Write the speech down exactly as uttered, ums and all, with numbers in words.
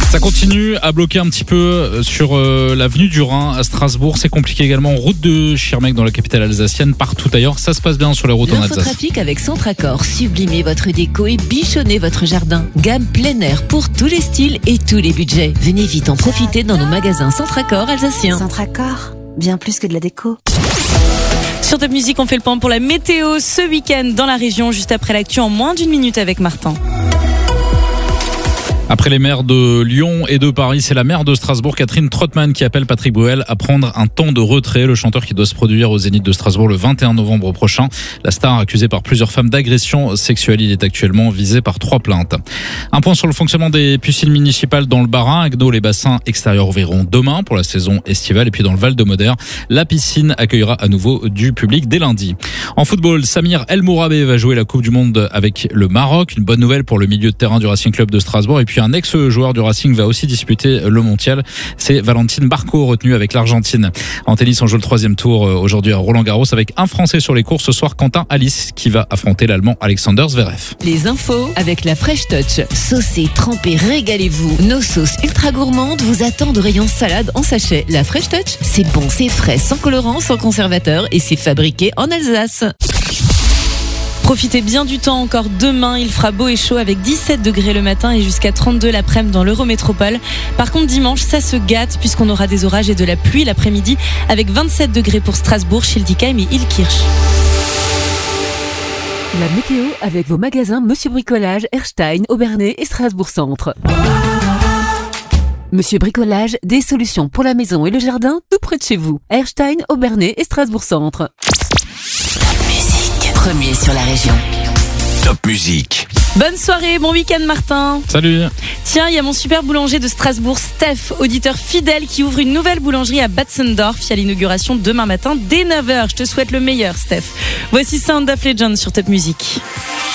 Ça continue à bloquer un petit peu sur euh, l'avenue du Rhin à Strasbourg. C'est compliqué également. Route de Schirmeck dans la capitale alsacienne. Partout ailleurs, ça se passe bien sur les routes en Alsace. L'infotrafic avec Centracor. Sublimez votre déco et bichonnez votre jardin. Gamme plein air pour tous les styles et tous les budgets. Venez vite en profiter dans nos magasins Centracor alsaciens. Centracor, bien plus que de la déco. Sur Top Music, on fait le point pour la météo ce week-end dans la région, juste après l'actu en moins d'une minute avec Martin. Après les maires de Lyon et de Paris, c'est la maire de Strasbourg, Catherine Trottmann, qui appelle Patrick Bruel à prendre un temps de retrait. Le chanteur qui doit se produire au Zénith de Strasbourg le vingt et un novembre prochain. La star, accusée par plusieurs femmes d'agression sexuelle, il est actuellement visé par trois plaintes. Un point sur le fonctionnement des piscines municipales dans le Bas-Rhin. À Gnaud, les bassins extérieurs ouvriront demain pour la saison estivale. Et puis dans le Val-de-Moder, la piscine accueillera à nouveau du public dès lundi. En football, Samir El Mourabé va jouer la Coupe du Monde avec le Maroc. Une bonne nouvelle pour le milieu de terrain du Racing Club de Strasbourg. Et puis un ex-joueur du Racing va aussi disputer le mondial. C'est Valentine Barco, retenu avec l'Argentine. En tennis, on joue le troisième tour aujourd'hui à Roland-Garros avec un Français sur les cours ce soir, Quentin Alice, qui va affronter l'Allemand Alexander Zverev. Les infos avec la Fresh Touch. Saucez, trempez, régalez-vous. Nos sauces ultra gourmandes vous attendent au rayon salade en sachet. La Fresh Touch, c'est bon, c'est frais, sans colorant, sans conservateur et c'est fabriqué en Alsace. Profitez bien du temps encore demain, il fera beau et chaud avec dix-sept degrés le matin et jusqu'à trente-deux l'après-midi dans l'Eurométropole. Par contre dimanche, ça se gâte puisqu'on aura des orages et de la pluie l'après-midi avec vingt-sept degrés pour Strasbourg, Schildikheim et Illkirch. La météo avec vos magasins Monsieur Bricolage, Erstein, Aubernais et Strasbourg Centre. Monsieur Bricolage, des solutions pour la maison et le jardin tout près de chez vous. Erstein, Aubernais et Strasbourg Centre. Premier sur la région. Top Music. Bonne soirée, bon week-end Martin. Salut. Tiens, il y a mon super boulanger de Strasbourg, Steph, auditeur fidèle, qui ouvre une nouvelle boulangerie à Batzendorf. Il y a l'inauguration demain matin dès neuf heures. Je te souhaite le meilleur, Steph. Voici Sound of Legend sur Top Music.